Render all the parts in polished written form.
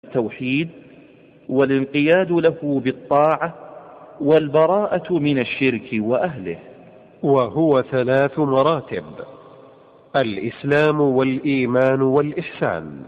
التوحيد والانقياد له بالطاعة والبراءة من الشرك وأهله. وهو 3 مراتب: الإسلام والإيمان والإحسان،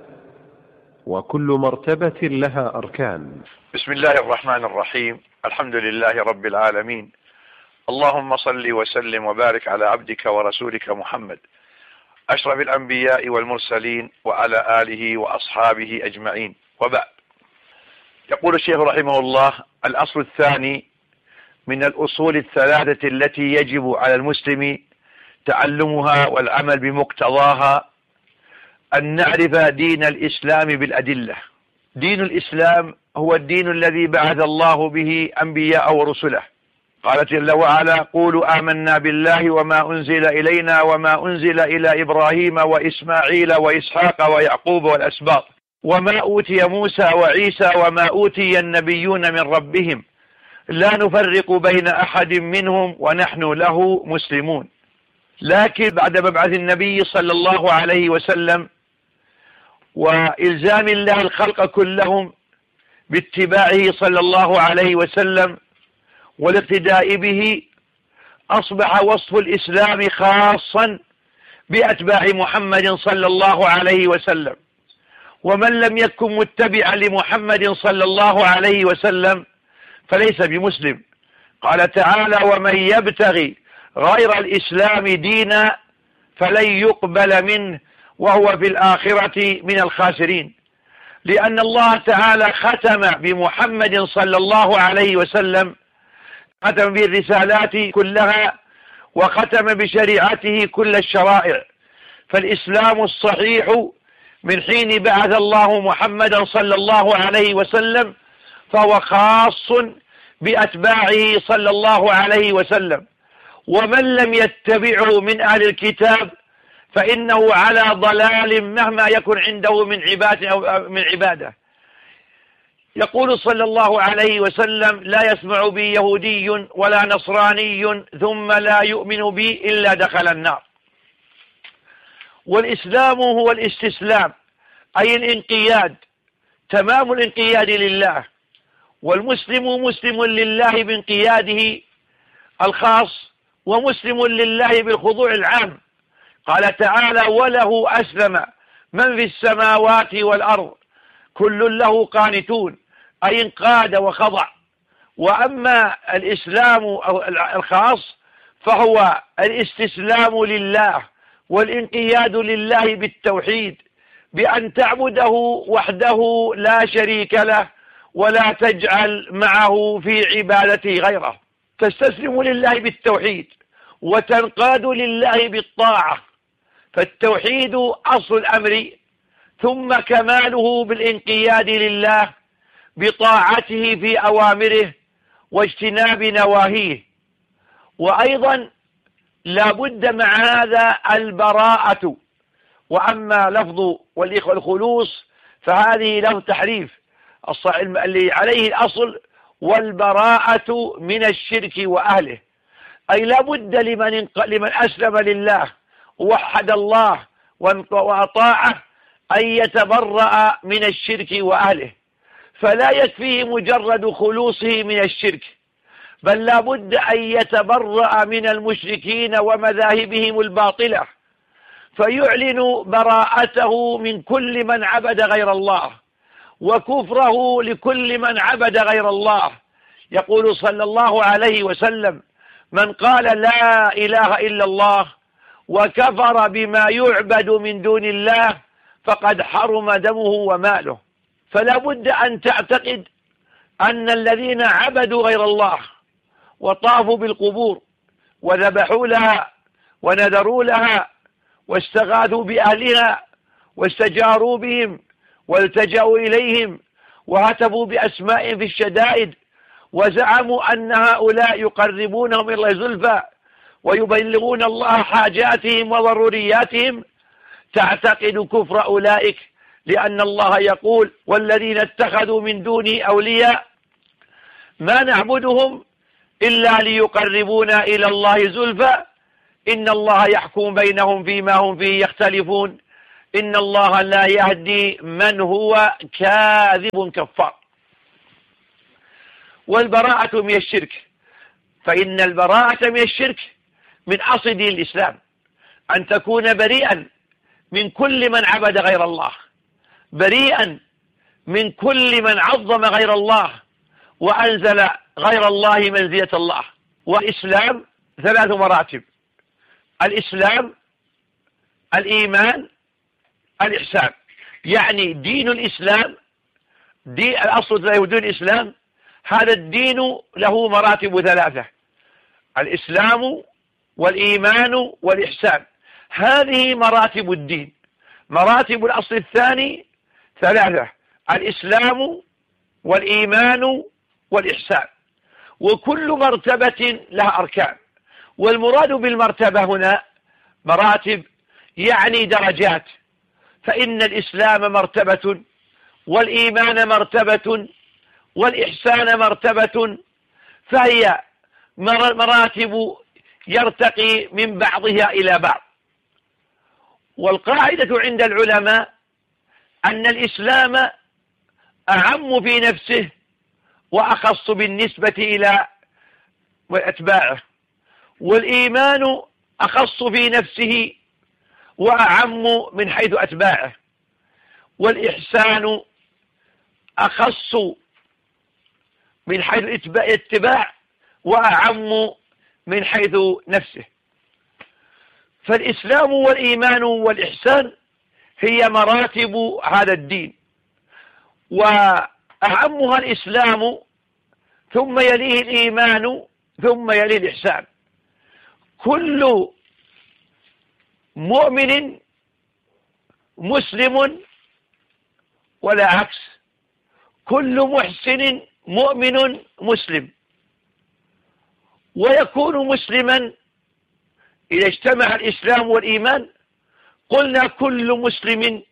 وكل مرتبة لها أركان. بسم الله الرحمن الرحيم. الحمد لله رب العالمين، اللهم صل وسلم وبارك على عبدك ورسولك محمد أشرف الأنبياء والمرسلين وعلى آله وأصحابه أجمعين، وبعد. يقول الشيخ رحمه الله: الأصل الثاني من الأصول 3 التي يجب على المسلم تعلمها والعمل بمقتضاها أن نعرف دين الإسلام بالأدلة. دين الإسلام هو الدين الذي بعث الله به أنبياء ورسله. قال جل وعلا: قولوا آمنا بالله وما أنزل إلينا وما أنزل إلى إبراهيم وإسماعيل وإسحاق ويعقوب والأسباط وما أوتي موسى وعيسى وما أوتي النبيون من ربهم لا نفرق بين أحد منهم ونحن له مسلمون. لكن بعد مبعث النبي صلى الله عليه وسلم وإلزام الله الخلق كلهم باتباعه صلى الله عليه وسلم والاقتداء به، أصبح وصف الإسلام خاصا بأتباع محمد صلى الله عليه وسلم، ومن لم يكن متبعا لمحمد صلى الله عليه وسلم فليس بمسلم. قال تعالى: ومن يبتغي غير الإسلام دينا فلن يقبل منه وهو في الآخرة من الخاسرين، لأن الله تعالى ختم بمحمد صلى الله عليه وسلم، ختم بالرسالات كلها وختم بشريعته كل الشرائع. فالإسلام الصحيح من حين بعث الله محمدا صلى الله عليه وسلم فهو خاص بأتباعه صلى الله عليه وسلم، ومن لم يتبعه من أهل الكتاب فإنه على ضلال مهما يكن عنده من عبادة. يقول صلى الله عليه وسلم: لا يسمع بي يهودي ولا نصراني ثم لا يؤمن بي إلا دخل النار. والإسلام هو الاستسلام، أي الانقياد، تمام الانقياد لله. والمسلم مسلم لله بانقياده الخاص، ومسلم لله بالخضوع العام. قال تعالى: وله أسلم من في السماوات والأرض كل له قانتون، أي انقاد وخضع. وأما الإسلام الخاص فهو الاستسلام لله والانقياد لله بالتوحيد، بأن تعبده وحده لا شريك له ولا تجعل معه في عبادته غيره. تستسلم لله بالتوحيد وتنقاد لله بالطاعة، فالتوحيد أصل الأمر، ثم كماله بالانقياد لله بطاعته في أوامره واجتناب نواهيه. وأيضا لا بد مع هذا البراءة. وأما لفظ والإخوة الخلوص فهذه له تحريف، اللي عليه الأصل والبراءة من الشرك وأهله، أي لا بد لمن أسلم لله ووحد الله وأطاعه أن يتبرأ من الشرك وأهله، فلا يكفيه مجرد خلوصه من الشرك، بل لا بد أن يتبرأ من المشركين ومذاهبهم الباطلة، فيعلن براءته من كل من عبد غير الله وكفره لكل من عبد غير الله. يقول صلى الله عليه وسلم: من قال لا إله إلا الله وكفر بما يعبد من دون الله فقد حرم دمه وماله. فلا بد أن تعتقد أن الذين عبدوا غير الله وطافوا بالقبور وذبحوا لها ونذروا لها واستغاثوا بأهلها واستجاروا بهم والتجأوا إليهم وهتفوا بأسماء في الشدائد وزعموا أن هؤلاء يقربونهم إلى الله زلفى ويبلغون الله حاجاتهم وضرورياتهم، تعتقد كفر أولئك، لأن الله يقول: والذين اتخذوا من دونه أولياء ما نعبدهم إلا ليقربونا إلى الله زلفى إن الله يحكم بينهم فيما هم فيه يختلفون إن الله لا يهدي من هو كاذب كفار. والبراءة من الشرك، فإن البراءة من الشرك من أصل دين الإسلام، أن تكون بريئا من كل من عبد غير الله، بريئا من كل من عظم غير الله وأنزل غير الله منزلة الله. والإسلام 3 مراتب: الإسلام، الإيمان، الإحسان. يعني دين الإسلام، دين الأصل له دين الإسلام، هذا الدين له مراتب 3: الإسلام والإيمان والإحسان. هذه مراتب الدين. مراتب الأصل الثاني 3: الإسلام والإيمان والإحسان. وكل مرتبة لها أركان. والمراد بالمرتبة هنا مراتب، يعني درجات، فإن الإسلام مرتبة، والإيمان مرتبة، والإحسان مرتبة، فهي مراتب يرتقي من بعضها إلى بعض. والقاعدة عند العلماء أن الإسلام أعم في نفسه وأخص بالنسبة إلى أتباعه، والإيمان أخص في نفسه وأعم من حيث أتباعه، والإحسان أخص من حيث الاتباع وأعم من حيث نفسه. فالإسلام والإيمان والإحسان هي مراتب هذا الدين، وأعمها الإسلام، ثم يليه الإيمان، ثم يليه الإحسان. كل مؤمن مسلم ولا عكس، كل محسن مؤمن مسلم. ويكون مسلما إذا اجتمع الإسلام والإيمان. قلنا كل مسلم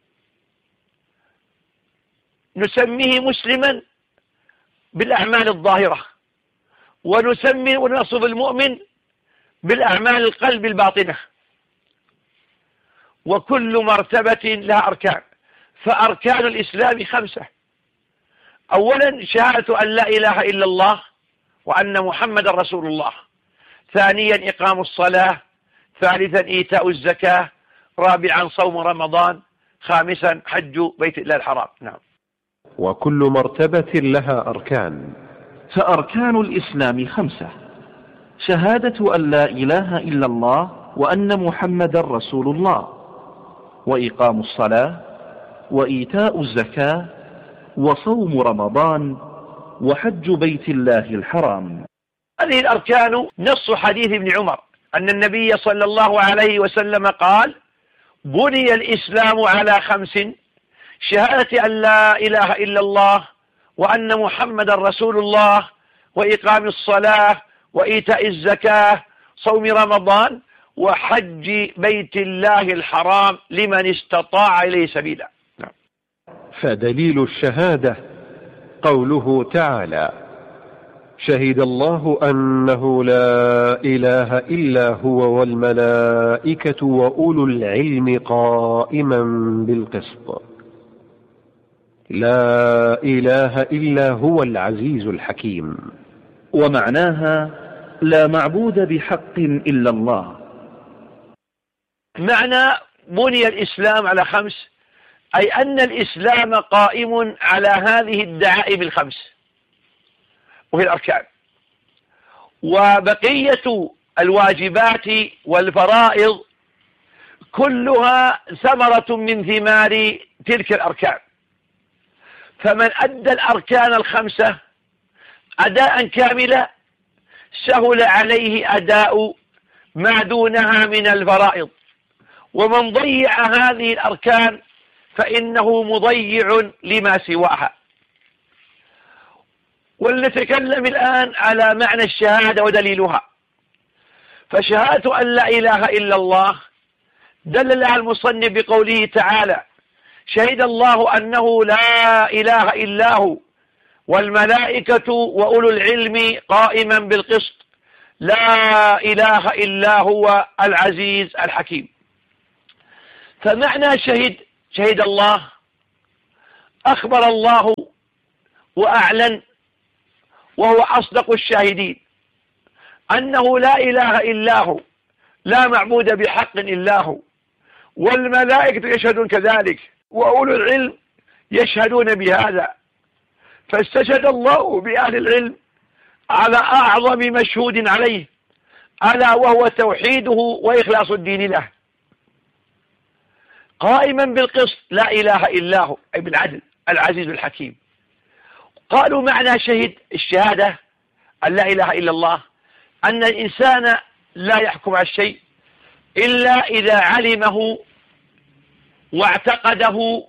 نسميه مسلما بالأعمال الظاهرة، ونصف المؤمن بالأعمال القلب الباطنة. وكل مرتبة لها أركان. فأركان الإسلام 5: أولا شهادة أن لا إله إلا الله وأن محمد رسول الله. ثانيا إقام الصلاة. ثالثا إيتاء الزكاة. رابعا صوم رمضان. خامسا حج بيت الله الحرام. نعم. وكل مرتبة لها أركان. فأركان الإسلام 5: شهادة أن لا إله إلا الله وأن محمد رسول الله، وإقام الصلاة، وإيتاء الزكاة، وصوم رمضان، وحج بيت الله الحرام. هذه الأركان نص حديث ابن عمر أن النبي صلى الله عليه وسلم قال: بني الإسلام على 5: شهادة أن لا إله إلا الله وأن محمد رسول الله، وإقام الصلاة، وإيتاء الزكاة، صوم رمضان، وحج بيت الله الحرام لمن استطاع إليه سبيلا. نعم. فدليل الشهادة قوله تعالى: شهد الله أنه لا إله إلا هو والملائكة وأولو العلم قائما بالقسط. لا إله إلا هو العزيز الحكيم. ومعناها لا معبود بحق إلا الله. معنى بني الإسلام على 5 أي أن الإسلام قائم على هذه الدعائم 5 وهي الأركان. وبقية الواجبات والفرائض كلها ثمرة من ثمار تلك الأركان. فمن أدى الأركان 5 أداء كاملا سهل عليه أداء ما دونها من الفرائض. ومن ضيع هذه الأركان فإنه مضيع لما سواها. ولنتكلم الآن على معنى الشهادة ودليلها. فشهادة أن لا إله إلا الله دلل على المصنف بقوله تعالى: شهد الله أنه لا إله إلا هو والملائكة وأولو العلم قائما بالقسط لا إله إلا هو العزيز الحكيم. فمعنى شهد الله، أخبر الله وأعلن وهو أصدق الشاهدين أنه لا إله إلا هو، لا معبود بحق إلا هو، والملائكة يشهدون كذلك، وأولو العلم يشهدون بهذا. فاستشهد الله بأهل العلم على أعظم مشهود عليه، ألا وهو توحيده وإخلاص الدين له، قائما بالقسط لا إله إلا هو، أي بالعدل العزيز الحكيم. قالوا معنى الشهادة أن لا إله إلا الله أن الإنسان لا يحكم على الشيء إلا إذا علمه واعتقده.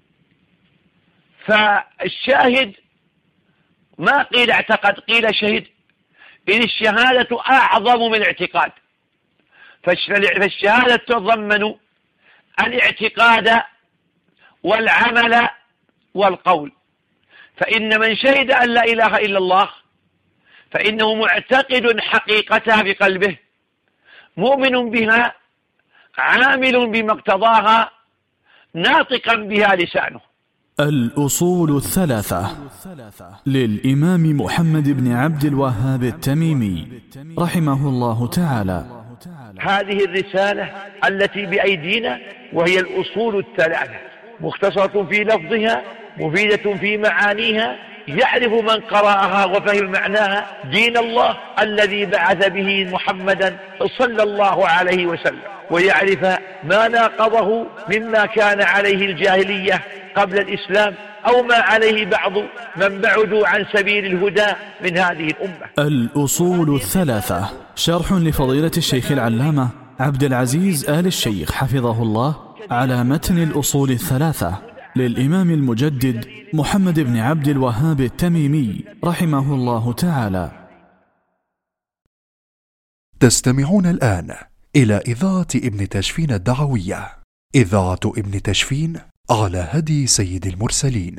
فالشاهد ما قيل اعتقد، قيل شهد، إذ الشهادة أعظم من الاعتقاد. فالشهادة تتضمن الاعتقاد والعمل والقول. فإن من شهد أن لا إله إلا الله فإنه معتقد حقيقتها بقلبه، مؤمن بها، عامل بما اقتضاها، ناطقا بها لسانه. الأصول الثلاثة للإمام محمد بن عبد الوهاب التميمي رحمه الله تعالى. هذه الرسالة التي بأيدينا وهي الأصول الثلاثة، مختصرة في لفظها، مفيدة في معانيها، يعرف من قرأها وفهم معناها دين الله الذي بعث به محمدا صلى الله عليه وسلم، ويعرف ما ناقضه مما كان عليه الجاهلية قبل الإسلام أو ما عليه بعض من بعدوا عن سبيل الهدى من هذه الأمة. الأصول الثلاثة شرح لفضيلة الشيخ العلامة عبد العزيز آل الشيخ حفظه الله على متن الأصول الثلاثة للإمام المجدد محمد بن عبد الوهاب التميمي رحمه الله تعالى. تستمعون الآن إلى إذاعة ابن تشفين الدعوية، إذاعة ابن تشفين على هدي سيد المرسلين.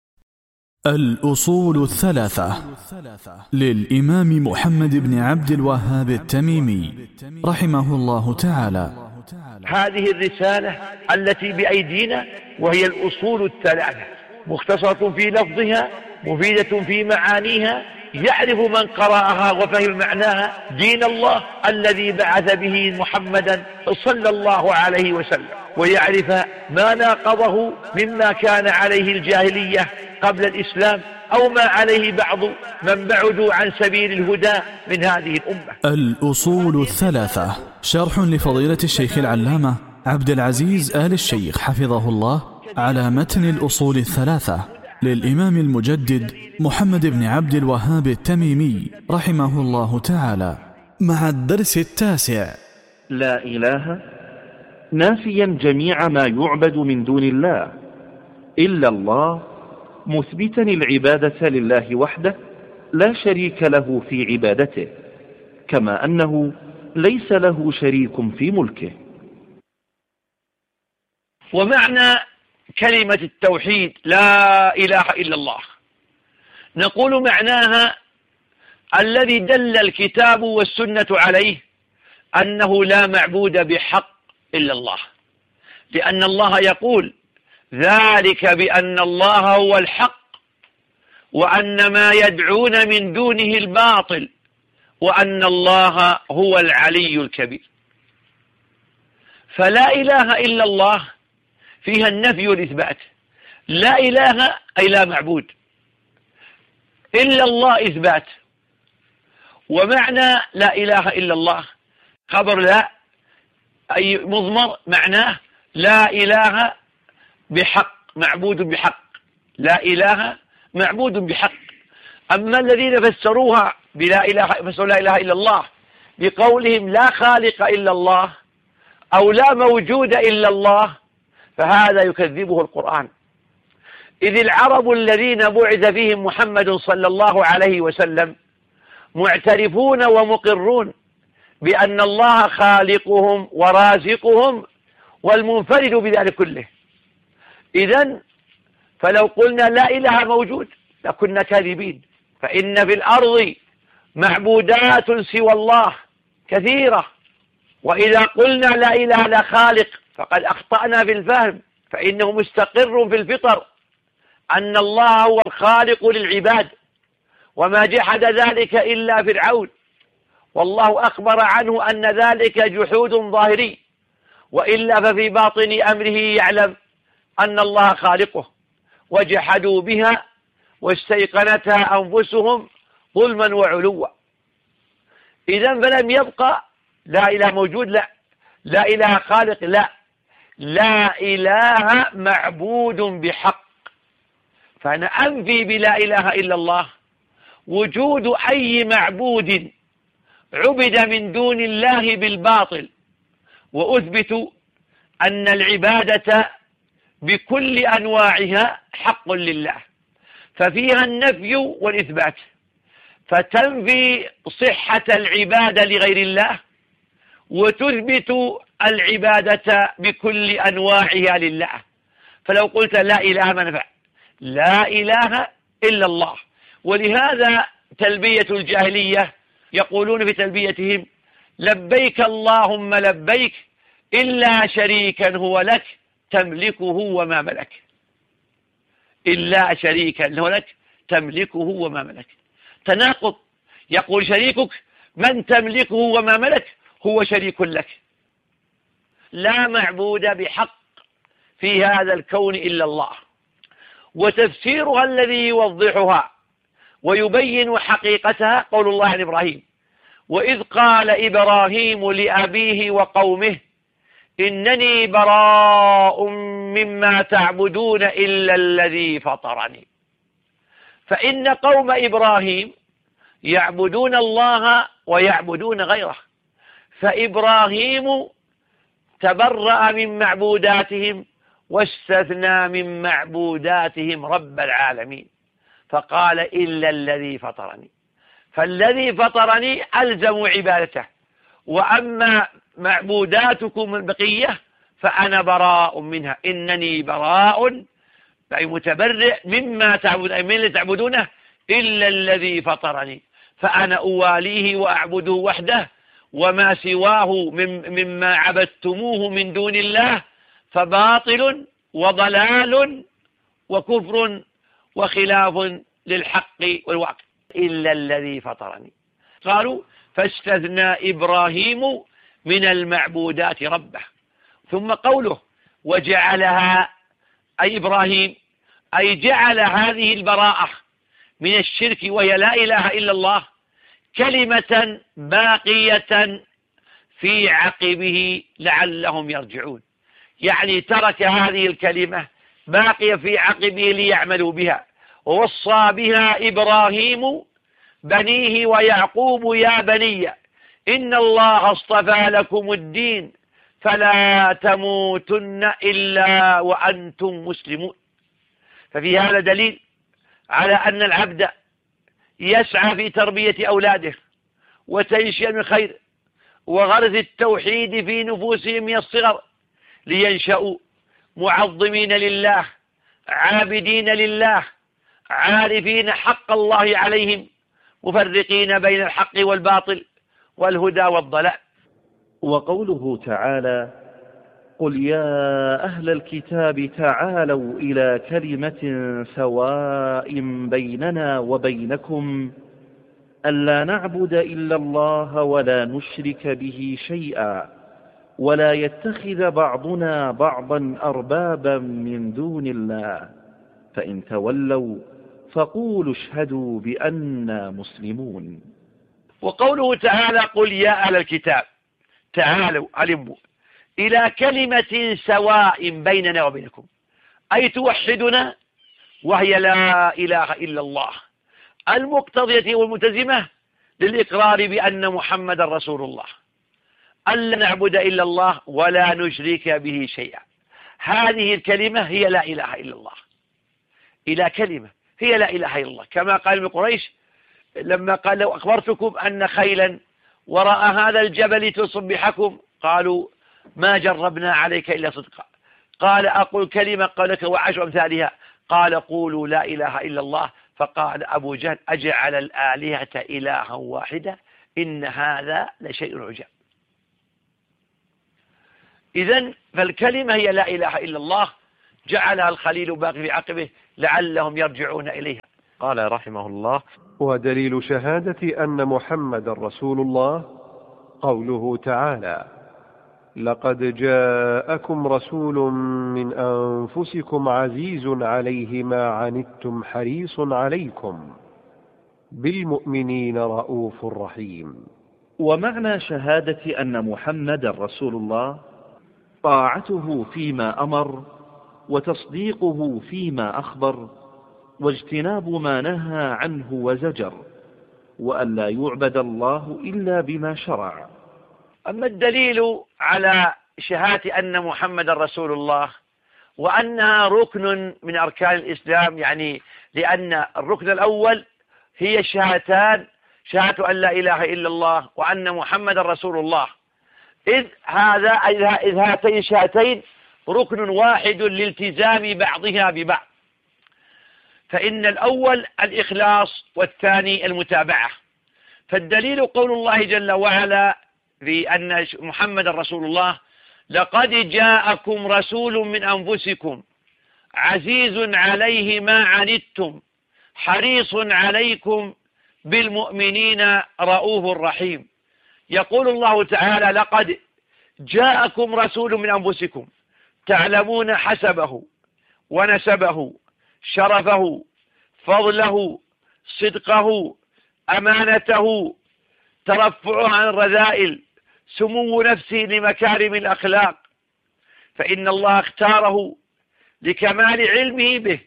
الأصول الثلاثة للإمام محمد بن عبد الوهاب التميمي رحمه الله تعالى. هذه الرسالة التي بأيدينا وهي الأصول الثلاثة، مختصرة في لفظها، مفيدة في معانيها، يعرف من قرأها وفهم معناها دين الله الذي بعث به محمدا صلى الله عليه وسلم، ويعرف ما ناقضه مما كان عليه الجاهلية قبل الإسلام أو ما عليه بعض من بعدوا عن سبيل الهدى من هذه الأمة. الأصول الثلاثة شرح لفضيلة الشيخ العلامة عبد العزيز آل الشيخ حفظه الله على متن الأصول الثلاثة للإمام المجدد محمد بن عبد الوهاب التميمي رحمه الله تعالى، مع الدرس التاسع. لا إله نافيا جميع ما يعبد من دون الله إلا الله، مثبتا العبادة لله وحده لا شريك له في عبادته، كما أنه ليس له شريك في ملكه. ومعنى كلمة التوحيد لا إله إلا الله، نقول معناها الذي دل الكتاب والسنة عليه أنه لا معبود بحق إلا الله، لأن الله يقول ذلك بأن الله هو الحق وأن ما يدعون من دونه الباطل وأن الله هو العلي الكبير. فلا إله إلا الله فيها النفي والإثبات، لا إله أي لا معبود، إلا الله إثبات. ومعنى لا إله إلا الله خبر لا أي مضمر، معناه لا إله بحق، معبود بحق، لا إله معبود بحق. أما الذين فسروها بلا إله، فسروا لا إله إلا الله بقولهم لا خالق إلا الله أو لا موجود إلا الله، فهذا يكذبه القرآن. إذ العرب الذين بعث فيهم محمد صلى الله عليه وسلم معترفون ومقرون بأن الله خالقهم ورازقهم والمنفرد بذلك كله. إذن فلو قلنا لا إله موجود لكنا كاذبين، فإن في الأرض معبودات سوى الله كثيرة، وإذا قلنا لا إله لا خالق فقد أخطأنا في الفهم، فإنه مستقر في الفطر أن الله هو الخالق للعباد، وما جحد ذلك إلا فرعون، والله أخبر عنه أن ذلك جحود ظاهري، وإلا ففي باطن أمره يعلم أن الله خالقه، وجحدوا بها واستيقنتها أنفسهم ظلما وعلوا. إذن فلم يبقى لا إله موجود، لا إله خالق، لا إله معبود بحق. فأنا أنفي بلا إله إلا الله وجود أي معبود عبد من دون الله بالباطل، وأثبت أن العبادة بكل أنواعها حق لله، ففيها النفي والإثبات، فتنفي صحة العبادة لغير الله وتثبت العبادة بكل أنواعها لله. فلو قلت لا إله ما نفع، لا إله إلا الله. ولهذا تلبية الجاهلية يقولون في تلبيتهم: لبيك اللهم لبيك إلا شريكا هو لك تملكه وما ملك. إلا شريكا هو لك تملكه وما ملك. تناقض. يقول شريكك من تملكه وما ملك هو شريك لك. لا معبود بحق في هذا الكون إلا الله. وتفسيرها الذي يوضحها ويبين حقيقتها قول الله عن إبراهيم: وإذ قال إبراهيم لأبيه وقومه إنني براء مما تعبدون إلا الذي فطرني. فإن قوم إبراهيم يعبدون الله ويعبدون غيره، فإبراهيم تبرأ من معبوداتهم واستثنى من معبوداتهم رب العالمين، فقال إلا الذي فطرني. فالذي فطرني ألزم عبادته، وأما معبوداتكم البقية فأنا براء منها. إنني براء أي متبرئ مما تعبد، أي من اللي تعبدونه إلا الذي فطرني، فأنا أواليه وأعبده وحده، وما سواه مما عبدتموه من دون الله فباطل وضلال وكفر وخلاف للحق والواقع. إلا الذي فطرني. قالوا: فاستثنى إبراهيم من المعبودات ربه. ثم قوله: وجعلها، أي إبراهيم أي جعل هذه البراءة من الشرك وهي لا إله إلا الله كلمة باقية في عقبه لعلهم يرجعون. يعني ترك هذه الكلمة باقية في عقبه ليعملوا بها. ووصى بها إبراهيم بنيه ويعقوب: يا بني إن الله اصطفى لكم الدين فلا تموتن إلا وأنتم مسلمون. ففي هذا دليل على أن العبد يسعى في تربية أولاده وتنشئة من خير وغرس التوحيد في نفوسهم من الصغر لينشأوا معظمين لله عابدين لله عارفين حق الله عليهم مفرقين بين الحق والباطل والهدى والضلال. وقوله تعالى: قل يا أهل الكتاب تعالوا إلى كلمة سواء بيننا وبينكم ألا نعبد إلا الله ولا نشرك به شيئا ولا يتخذ بعضنا بعضا أربابا من دون الله فإن تولوا فقولوا اشهدوا بأننا مسلمون. وقوله تعالى: قل يا أهل الكتاب تعالوا علموا إلى كلمة سواء بيننا وبينكم، أي توحدنا وهي لا إله إلا الله المقتضية والملتزمة للإقرار بأن محمد رسول الله، ألا نعبد إلا الله ولا نشرك به شيئا. هذه الكلمة هي لا إله إلا الله. إلى كلمة هي لا إله إلا الله، كما قال ابن قريش لما قال: لو أخبرتكم أن خيلا وراء هذا الجبل تصبحكم قالوا ما جربنا عليك إلا صدقا. قال: أقول كلمة قالك وعشر أمثالها. قال: قولوا لا إله إلا الله. فقال أبو جهل: أجعل الآلهة إلها واحدة إن هذا لشيء عجاب. إذن فالكلمة هي لا إله إلا الله، جعلها الخليل باقي في عقبه لعلهم يرجعون إليها. قال رحمه الله: ودليل شهادة أن محمد رسول الله قوله تعالى: لقد جاءكم رسول من أنفسكم عزيز عليه ما عنتم حريص عليكم بالمؤمنين رؤوف رحيم. ومعنى شهادة أن محمد رسول الله طاعته فيما أمر وتصديقه فيما أخبر واجتناب ما نهى عنه وزجر، وأن لا يعبد الله إلا بما شرع. أما الدليل على شهادة أن محمد رسول الله وأنها ركن من أركان الإسلام، يعني لأن الركن الأول هي الشهادتان، شهادة أن لا إله إلا الله وأن محمد رسول الله، إذ هاتين الشهادتين ركن واحد لالتزام بعضها ببعض، فإن الأول الإخلاص والثاني المتابعة. فالدليل قول الله جل وعلا في أن محمد رسول الله: لقد جاءكم رسول من أنفسكم عزيز عليه ما عنتم حريص عليكم بالمؤمنين رؤوف رحيم. يقول الله تعالى: لقد جاءكم رسول من أنفسكم، تعلمون حسبه ونسبه، شرفه، فضله، صدقه، أمانته، ترفعه عن الرذائل، سمو نفسه لمكارم الأخلاق، فإن الله اختاره لكمال علمه به،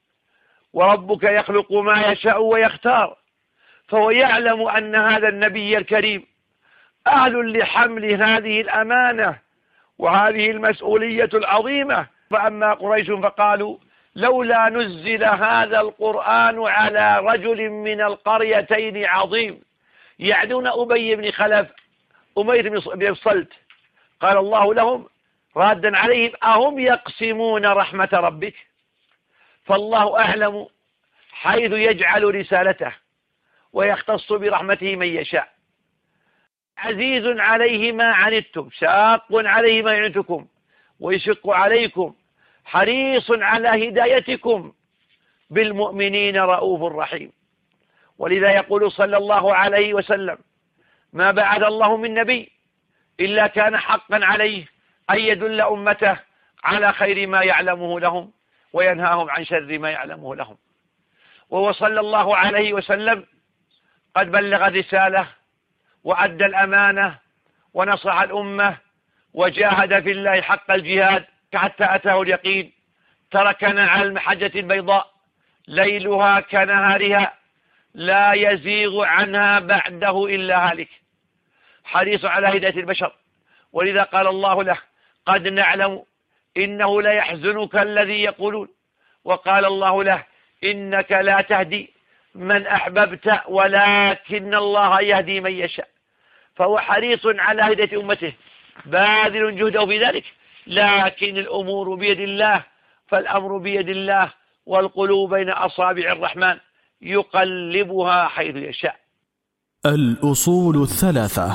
وربك يخلق ما يشاء ويختار، فهو يعلم أن هذا النبي الكريم أهل لحمل هذه الأمانة وهذه المسؤولية العظيمة. فأما قريش فقالوا: لولا نزل هذا القرآن على رجل من القريتين عظيم، يعنون أبي بن خلف، أمير بن صلت. قال الله لهم رادا عليهم: أهم يقسمون رحمة ربك؟ فالله أعلم حيث يجعل رسالته ويختص برحمته من يشاء. عزيز عليه ما عنتم، شاق عليه ما يعنتكم ويشق عليكم، حريص على هدايتكم بالمؤمنين رؤوف رحيم. ولذا يقول صلى الله عليه وسلم: ما بعث الله من نبي إلا كان حقا عليه أن يدل أمته على خير ما يعلمه لهم وينهاهم عن شر ما يعلمه لهم. وهو صلى الله عليه وسلم قد بلغ الرسالة وأدى الأمانة ونصح الأمة وجاهد في الله حق الجهاد حتى أتاه اليقين، تركنا على المحجة البيضاء ليلها كنهارها لا يزيغ عنها بعده إلا هالك، حريص على هداية البشر. ولذا قال الله له: قد نعلم إنه لا يحزنك الذي يقولون. وقال الله له: إنك لا تهدي من أحببت ولكن الله يهدي من يشاء. فهو حريص على هداية أمته، باذل جهده في ذلك، لكن الأمور بيد الله، فالأمر بيد الله، والقلوب بين أصابع الرحمن يقلبها حيث يشاء. الأصول الثلاثة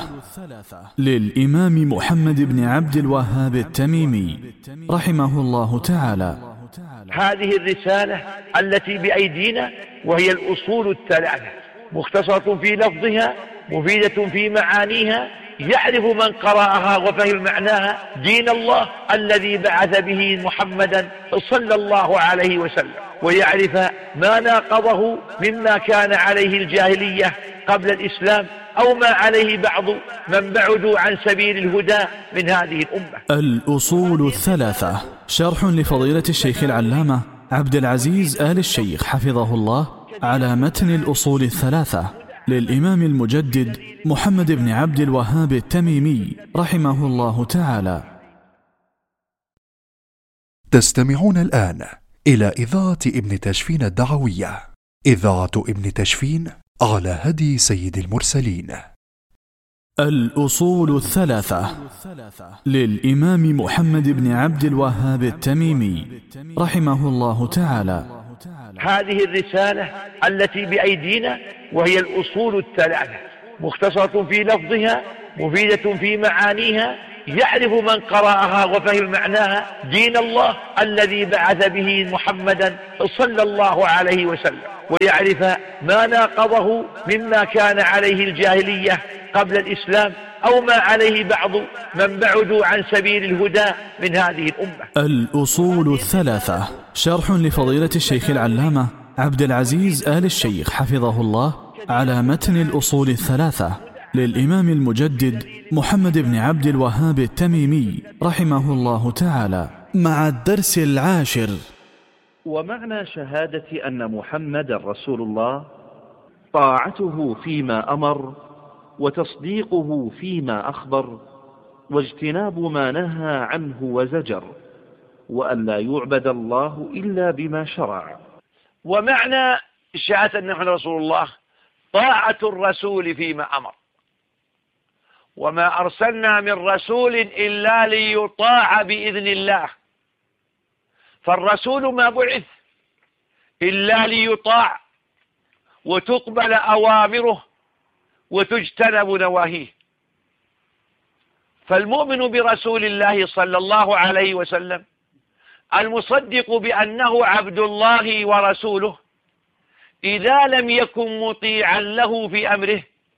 للإمام محمد بن عبد الوهاب التميمي رحمه الله تعالى. هذه الرسالة التي بأيدينا وهي الأصول الثلاثة، مختصرة في لفظها، مفيدة في معانيها، يعرف من قرأها وفهم معناها دين الله الذي بعث به محمدا صلى الله عليه وسلم، ويعرف ما ناقضه مما كان عليه الجاهلية قبل الإسلام أو ما عليه بعض من بعدوا عن سبيل الهدى من هذه الأمة. الأصول الثلاثة شرح لفضيلة الشيخ العلامة عبد العزيز آل الشيخ حفظه الله على متن الأصول الثلاثة للإمام المجدد محمد بن عبد الوهاب التميمي رحمه الله تعالى. تستمعون الآن إلى إذاعة ابن تشفين الدعوية، إذاعة ابن تشفين على هدي سيد المرسلين. الأصول الثلاثة للإمام محمد بن عبد الوهاب التميمي رحمه الله تعالى. هذه الرسالة التي بأيدينا وهي الأصول الثلاثة، مختصرة في لفظها، مفيدة في معانيها، يعرف من قرأها وفهم معناها دين الله الذي بعث به محمدا صلى الله عليه وسلم، ويعرف ما ناقضه مما كان عليه الجاهلية قبل الإسلام أو ما عليه بعض من بعدوا عن سبيل الهدى من هذه الأمة. الأصول الثلاثة، شرح لفضيلة الشيخ العلامة عبد العزيز آل الشيخ حفظه الله على متن الأصول الثلاثة للإمام المجدد محمد بن عبد الوهاب التميمي رحمه الله تعالى، مع الدرس 10. ومعنى شهادة أن محمد رسول الله طاعته فيما أمر وتصديقه فيما أخبر واجتناب ما نهى عنه وزجر، وأن لا يعبد الله إلا بما شرع. ومعنى شهادة أن محمد رسول الله طاعة الرسول فيما أمر، وما أرسلنا من رسول إلا ليطاع بإذن الله، فالرسول ما بعث إلا ليطاع وتقبل أوامره وتجتنب نواهيه. فالمؤمن برسول الله صلى الله عليه وسلم المصدق بأنه عبد الله ورسوله إذا لم يكن مطيعا له في أمره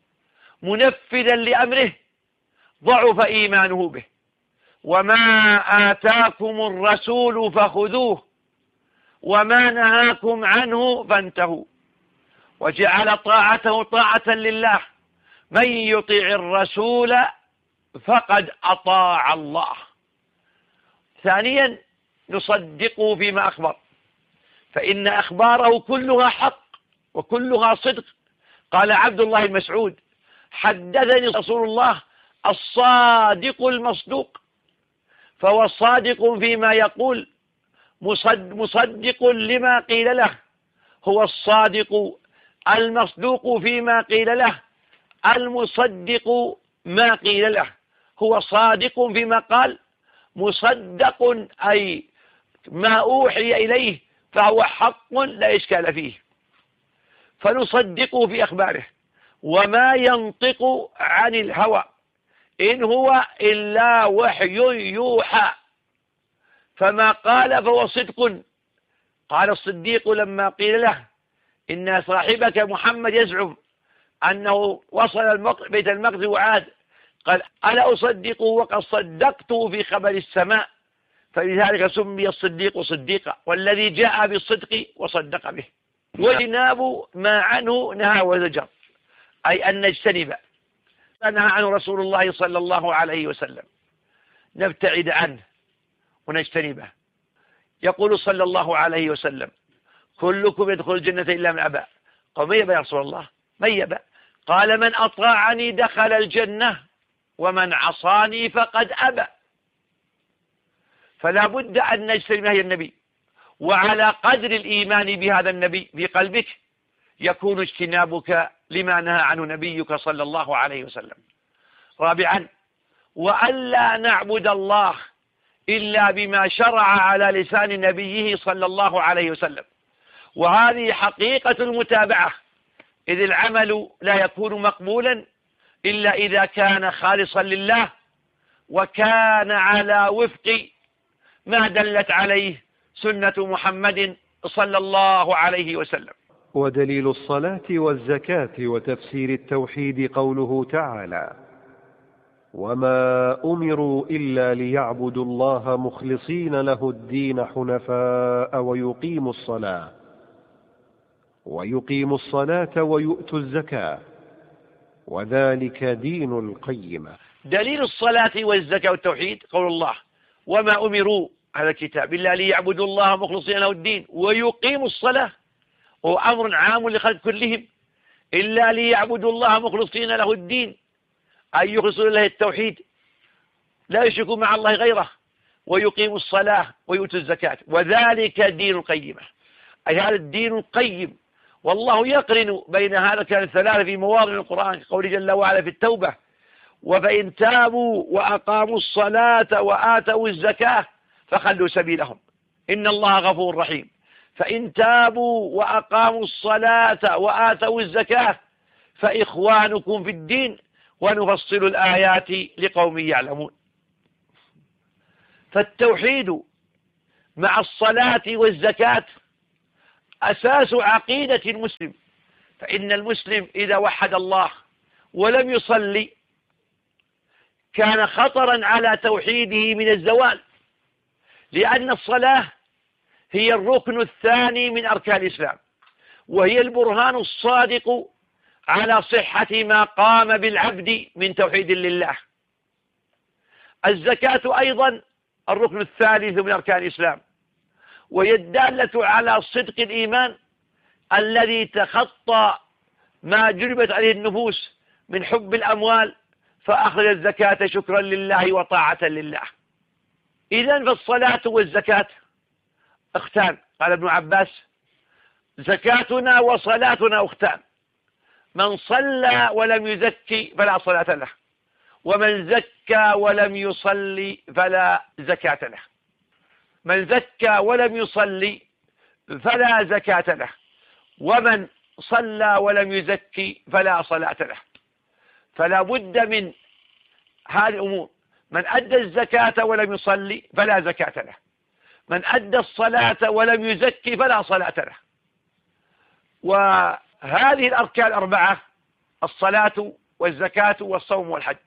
منفذا لأمره ضعف إيمانه به. وما آتاكم الرسول فخذوه وما نهاكم عنه فانتهوا، وجعل طاعته طاعة لله. من يطيع الرسول فقد أطاع الله. ثانيا نصدقه فيما أخبر، فإن أخباره كلها حق وكلها صدق. قال عبد الله المسعود: حدثني رسول الله الصادق المصدوق، فهو الصادق فيما يقول مصدق لما قيل له، هو الصادق المصدوق فيما قيل له المصدق ما قيل له، هو صادق فيما قال مصدق أي ما أوحي إليه فهو حق لا إشكال فيه، فنصدقه في أخباره. وما ينطق عن الهوى إن هو إلا وحي يوحى، فما قال فهو صدق. قال الصديق لما قيل له إن صاحبك محمد يزعم أنه وصل بيت المقدس وعاد، قال: ألا أصدقه وقد صدقته في خبر السماء، فلذلك سمي الصديق صديقا، والذي جاء بالصدق وصدق به. واجتناب ما عنه نهى وزجر، أي أن نجتنب ما نهى عنه رسول الله صلى الله عليه وسلم، نبتعد عنه ونجتنبه. يقول صلى الله عليه وسلم: كلكم يدخل الجنة إلا من أبى. قال: من يبى يا رسول الله؟ من يبى؟ قال: من أطاعني دخل الجنة ومن عصاني فقد أبى. فلا بد أن نجتنب نهي النبي، وعلى قدر الإيمان بهذا النبي في قلبك يكون اجتنابك لما نهى عنه نبيك صلى الله عليه وسلم. رابعا: وألا نعبد الله إلا بما شرع على لسان نبيه صلى الله عليه وسلم، وهذه حقيقة المتابعة، إذ العمل لا يكون مقبولا إلا إذا كان خالصا لله وكان على وفق ما دلت عليه سنة محمد صلى الله عليه وسلم. ودليل الصلاة والزكاة وتفسير التوحيد قوله تعالى: وما أمروا إلا ليعبدوا الله مخلصين له الدين حنفاء ويقيموا الصلاة ويؤتوا الزكاة وذلك دين القيمة. دليل الصلاة والزكاة والتوحيد قول الله: وما أمروا، هذا الكتاب، إلا ليعبدوا الله مخلصين له الدين ويقيموا الصلاة، وهو أمر عام لخلق كلهم، إلا ليعبدوا الله مخلصين له الدين، أن يخلصوا لله التوحيد لا يشركوا مع الله غيره، ويقيموا الصلاة ويؤتوا الزكاة وذلك دين القيمة، أي هذا الدين القيم. والله يقرن بين هذا كان الثلاثة في مواضع القرآن، قوله جل وعلا في التوبة: وفإن تابوا وأقاموا الصلاة وآتوا الزكاة فخلوا سبيلهم إن الله غفور رحيم. فإن تابوا وأقاموا الصلاة وآتوا الزكاة فإخوانكم في الدين ونفصل الآيات لقوم يعلمون. فالتوحيد مع الصلاة والزكاة أساس عقيدة المسلم، فإن المسلم إذا وحد الله ولم يصلي كان خطرا على توحيده من الزوال، لأن الصلاة هي الركن الثاني من أركان الإسلام، وهي البرهان الصادق على صحة ما قام بالعبد من توحيد لله. الزكاة أيضا الركن الثالث من أركان الإسلام، وهي الدالة على صدق الإيمان الذي تخطى ما جلبت عليه النفوس من حب الأموال، فأخرج الزكاة شكرا لله وطاعة لله. إذن فالصلاة والزكاة أختان. قال ابن عباس: زكاتنا وصلاتنا أختان، من صلى ولم يزكي فلا صلاة له، ومن زكى ولم يصلي فلا زكاة له. من زكى ولم يصلي فلا زكاة له، ومن صلى ولم يزكي فلا صلاة له. فلا بد من هذه الأمور: من أدى الزكاة ولم يصلي فلا زكاة له، من أدى الصلاة ولم يزكي فلا صلاة له. وهذه الأركان الأربعة: الصلاة والزكاة والصوم والحج،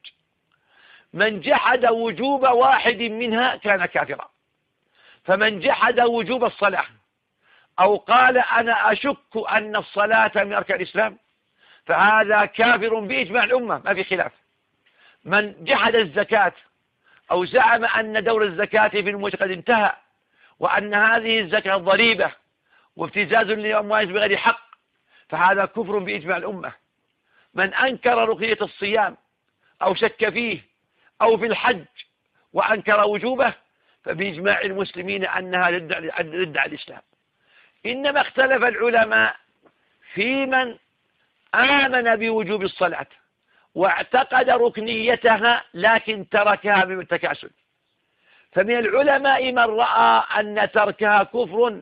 من جحد وجوب واحد منها كان كافرا. فمن جحد وجوب الصلاة أو قال أنا أشك أن الصلاة من أركان الإسلام فهذا كافر بإجماع الأمة، ما في خلاف. من جحد الزكاة أو زعم أن دور الزكاة في الموت قد انتهى، وأن هذه الزكاة ضريبة وابتزاز لأموال بغير حق، فهذا كفر بإجماع الأمة. من أنكر ركنية الصيام أو شك فيه أو في الحج وأنكر وجوبه فبإجماع المسلمين أنها ضد الإسلام. إنما اختلف العلماء في من آمن بوجوب الصلاة واعتقد ركنيتها لكن تركها من التكاسل. فمن العلماء من رأى أن تركها كفر،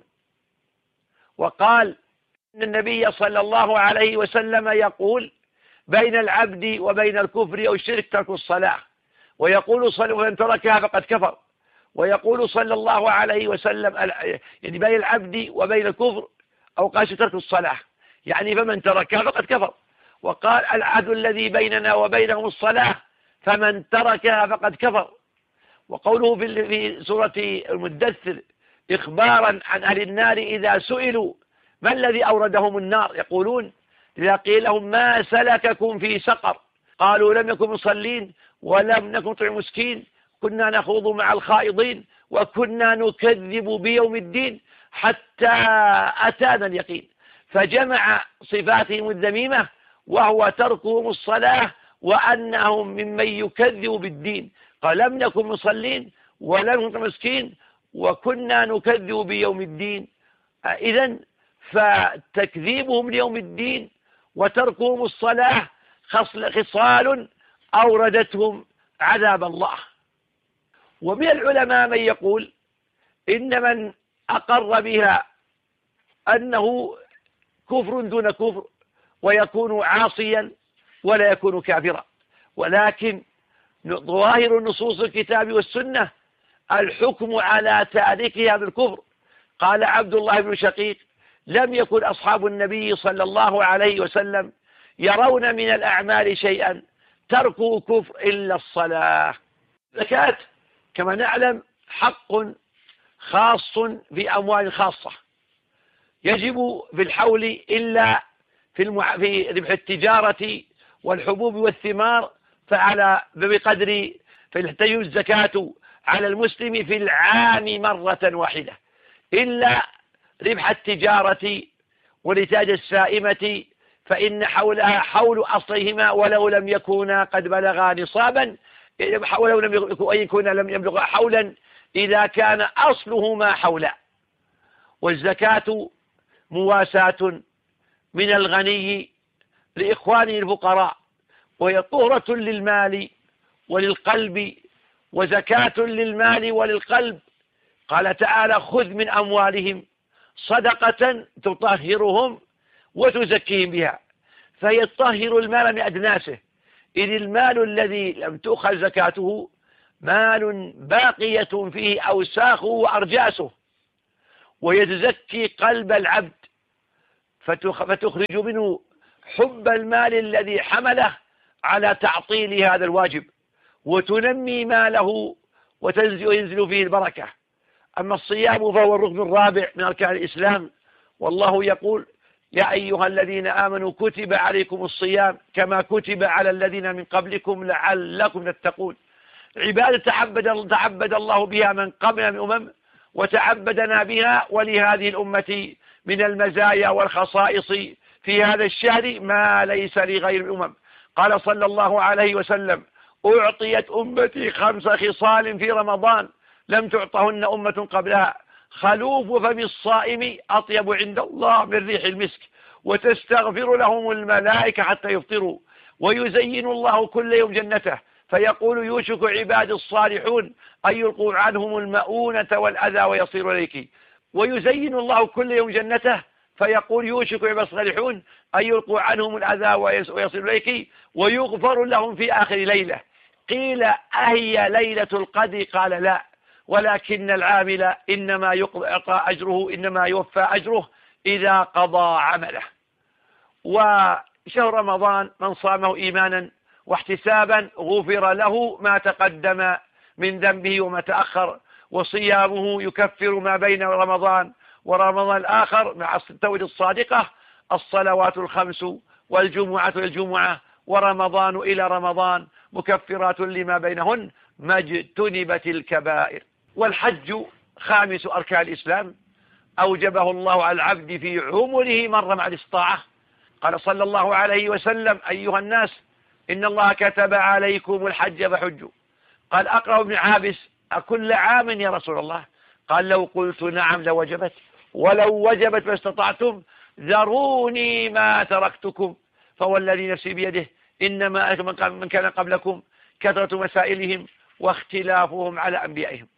وقال إن النبي صلى الله عليه وسلم يقول: بين العبد وبين الكفر أو الشرك ترك الصلاة، ويقول ومن تركها فقد كفر. ويقول صلى الله عليه وسلم يعني بين العبد وبين الكفر أو قال ترك الصلاة، يعني فمن تركها فقد كفر. وقال: العهد الذي بيننا وبينهم الصلاة، فمن تركها فقد كفر. وقوله في سورة المدثر إخبارا عن أهل النار إذا سئلوا ما الذي أوردهم النار يقولون: إذا قيل لهم ما سلككم في سقر قالوا لم نكن مصلين ولم نكن نطعم مسكين كنا نخوض مع الخائضين وكنا نكذب بيوم الدين حتى أتانا اليقين. فجمع صفاتهم الذميمة وهو تركهم الصلاة وأنهم ممن يكذب بالدين. قال: لم نكن مصلين ولم نكن مسكين وكنا نكذب بيوم الدين. إذن فتكذيبهم ليوم الدين وتركهم الصلاة خصال أوردتهم عذاب الله. ومن العلماء من يقول إن من أقر بها أنه كفر دون كفر ويكون عاصيا ولا يكون كافرا، ولكن ظواهر نصوص الكتاب والسنة الحكم على تاركها بالكفر. قال عبد الله بن شقيق: لم يكن أصحاب النبي صلى الله عليه وسلم يرون من الأعمال شيئا تركوا كفر إلا الصلاة. الزكاة كما نعلم حق خاص بأموال خاصة يجب في الحول إلا في ربح التجارة والحبوب والثمار، بقدر تجب الزكاة على المسلم في العام مرة واحدة، إلا ربح التجارة والإنتاج السائمة فإن حولها حول أصلهما ولو لم يكونا قد بلغا نصابا، ولو لم يبلغ حولا إذا كان أصلهما حولا. والزكاة مواساة من الغني لإخوانه الفقراء، وهي طهرة للمال وللقلب وزكاة للمال وللقلب. قال تعالى: خذ من أموالهم صدقة تطهرهم وتزكيهم بها. فهي تطهر المال من أدناسه، إذ المال الذي لم تؤخذ زكاته مال باقية فيه أوساخه وأرجاسه، ويتزكي قلب العبد فتخرج منه حب المال الذي حمله على تعطيل هذا الواجب، وتنمي ماله وينزل فيه البركة. أما الصيام فهو الركن الرابع من أركان الإسلام، والله يقول: يا أيها الذين آمنوا كتب عليكم الصيام كما كتب على الذين من قبلكم لعلكم تتقون. عبادة تعبد الله بها من قبل من أمم، وتعبدنا بها ولهذه الأمة من المزايا والخصائص في هذا الشهر ما ليس لغير الأمم. قال صلى الله عليه وسلم: أعطيت أمتي 5 خصال في رمضان لم تعطهن أمة قبلها: خلوف فم الصائم أطيب عند الله من ريح المسك، وتستغفر لهم الملائكة حتى يفطروا، ويزين الله كل يوم جنته، فيقول: يوشك عباد الصالحون أن يلقوا عنهم المؤونة والأذى ويصير إليك. ويزين الله كل يوم جنته، فيقول: يوشك عباد الصالحون أن يلقوا عنهم الأذى ويصير إليك، ويغفر لهم في آخر ليلة. قيل: أهي ليلة القدر؟ قال: لا، ولكن العامل إنما يوفى أجره إذا قضى عمله. وشهر رمضان من صامه إيمانا واحتسابا غفر له ما تقدم من ذنبه وما تأخر، وصيامه يكفر ما بين رمضان ورمضان الآخر مع التوبة الصادقة: الصلوات الخمس والجمعة إلى الجمعة ورمضان إلى رمضان مكفرات لما بينهن ما اجتنبت الكبائر. والحج خامس أركان الإسلام، أوجبه الله على العبد في عمره مرة مع الاستطاعة. قال صلى الله عليه وسلم: أيها الناس إن الله كتب عليكم الحج فحجوا. قال أقرأ بن عابس: أكل عام يا رسول الله؟ قال: لو قلت نعم لوجبت، ولو وجبت ما استطعتم، ذروني ما تركتكم، فوالذي نفسي بيده إنما أهلك من كان قبلكم كثرة مسائلهم واختلافهم على أنبيائهم.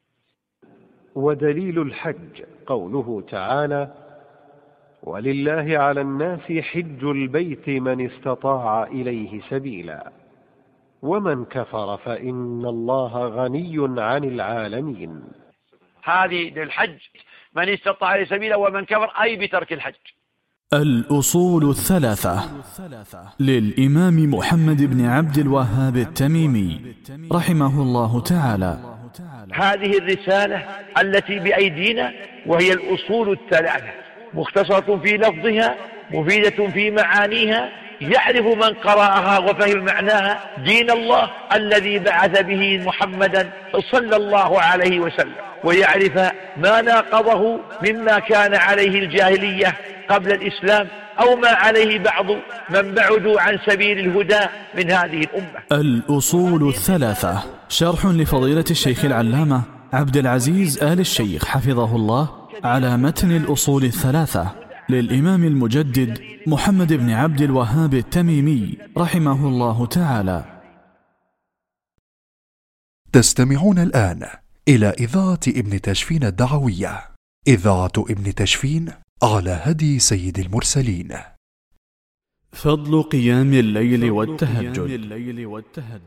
ودليل الحج قوله تعالى: ولله على الناس حج البيت من استطاع إليه سبيلا، ومن كفر فإن الله غني عن العالمين. هذه للحج من استطاع إليه سبيلا، ومن كفر أي بترك الحج. الأصول الثلاثة للإمام محمد بن عبد الوهاب التميمي رحمه الله تعالى. هذه الرسالة التي بأيدينا وهي الأصول الثلاثة، مختصرة في لفظها، مفيدة في معانيها، يعرف من قرأها وفهم معناها دين الله الذي بعث به محمدا صلى الله عليه وسلم، ويعرف ما ناقضه مما كان عليه الجاهلية قبل الإسلام أو ما عليه بعض من بعدوا عن سبيل الهدى من هذه الأمة. الأصول الثلاثة شرح لفضيلة الشيخ العلامة عبد العزيز آل الشيخ حفظه الله على متن الأصول الثلاثة للإمام المجدد محمد بن عبد الوهاب التميمي رحمه الله تعالى. تستمعون الآن إلى إذاعة ابن تشفين الدعوية، إذاعة ابن تشفين على هدي سيد المرسلين. فضل قيام الليل والتهجد.